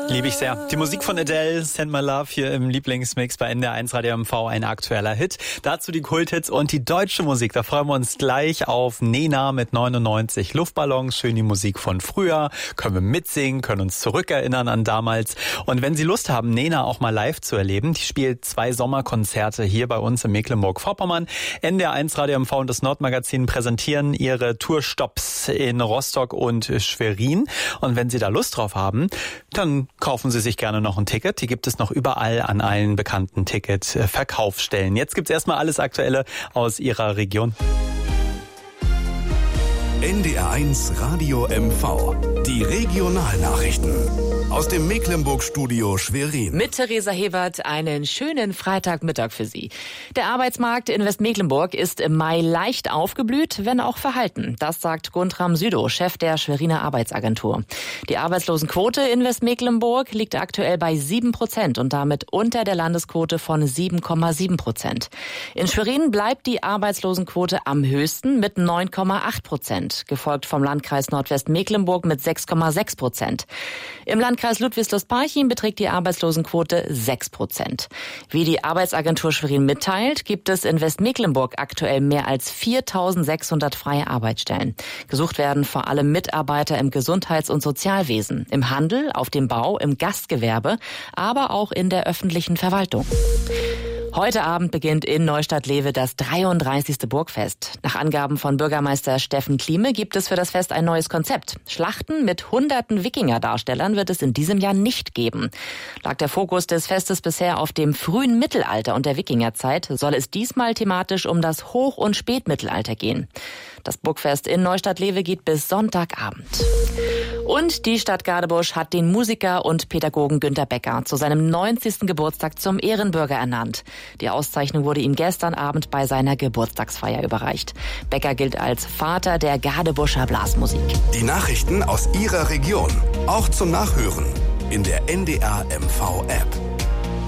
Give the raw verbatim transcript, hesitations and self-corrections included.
Liebe ich sehr. Die Musik von Adele, Send My Love, hier im Lieblingsmix bei N D R eins Radio M V, ein aktueller Hit. Dazu die Kulthits und die deutsche Musik. Da freuen wir uns gleich auf Nena mit neunundneunzig Luftballons. Schön die Musik von früher. Können wir mitsingen, können uns zurückerinnern an damals. Und wenn Sie Lust haben, Nena auch mal live zu erleben, die spielt zwei Sommerkonzerte hier bei uns in Mecklenburg-Vorpommern. N D R eins Radio M V und das Nordmagazin präsentieren ihre Tourstops in Rostock und Schwerin. Und wenn Sie da Lust drauf haben, dann kaufen Sie sich gerne noch ein Ticket. Die gibt es noch überall an allen bekannten Ticketverkaufsstellen. Jetzt gibt's erstmal alles Aktuelle aus Ihrer Region. N D R eins Radio M V. Die Regionalnachrichten aus dem Mecklenburg-Studio Schwerin. Mit Theresa Hebert einen schönen Freitagmittag für Sie. Der Arbeitsmarkt in Westmecklenburg ist im Mai leicht aufgeblüht, wenn auch verhalten. Das sagt Guntram Südow, Chef der Schweriner Arbeitsagentur. Die Arbeitslosenquote in Westmecklenburg liegt aktuell bei sieben Prozent und damit unter der Landesquote von sieben Komma sieben Prozent. In Schwerin bleibt die Arbeitslosenquote am höchsten mit neun Komma acht Prozent, gefolgt vom Landkreis Nordwestmecklenburg mit sechs Komma sechs Prozent. Im Landkreis Ludwigslust-Parchim beträgt die Arbeitslosenquote sechs Prozent. Wie die Arbeitsagentur Schwerin mitteilt, gibt es in Westmecklenburg aktuell mehr als viertausendsechshundert freie Arbeitsstellen. Gesucht werden vor allem Mitarbeiter im Gesundheits- und Sozialwesen, im Handel, auf dem Bau, im Gastgewerbe, aber auch in der öffentlichen Verwaltung. Heute Abend beginnt in Neustadt-Lewe das dreiunddreißigste Burgfest. Nach Angaben von Bürgermeister Steffen Klieme gibt es für das Fest ein neues Konzept. Schlachten mit hunderten Wikinger-Darstellern wird es in diesem Jahr nicht geben. Lag der Fokus des Festes bisher auf dem frühen Mittelalter und der Wikingerzeit, soll es diesmal thematisch um das Hoch- und Spätmittelalter gehen. Das Burgfest in Neustadt-Lewe geht bis Sonntagabend. Und die Stadt Gadebusch hat den Musiker und Pädagogen Günter Becker zu seinem neunzigsten Geburtstag zum Ehrenbürger ernannt. Die Auszeichnung wurde ihm gestern Abend bei seiner Geburtstagsfeier überreicht. Becker gilt als Vater der Gadebuscher Blasmusik. Die Nachrichten aus Ihrer Region, auch zum Nachhören in der N D R M V App.